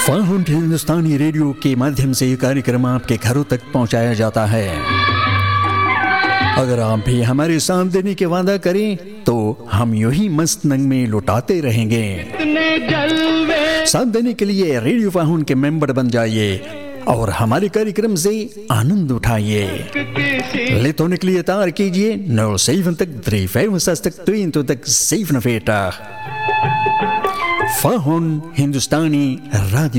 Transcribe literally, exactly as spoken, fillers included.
फाहुन हिंदुस्तानी radio के माध्यम से ये कार्यक्रम आपके घरों तक पहुंचाया जाता है। अगर आप भी हमारे साथ देने के वादा करें तो हम यूं ही मस्त नंग में लुटाते रहेंगे। साथ देने के लिए रेडियो फाहुन के मेंबर बन जाइए और हमारे कार्यक्रम से आनंद उठाइए। Lid on kliëtaar kiesje nul zeventig drie vijfenzestig tweeëntwintig zevenenveertig. Fahun Hindustani Radio.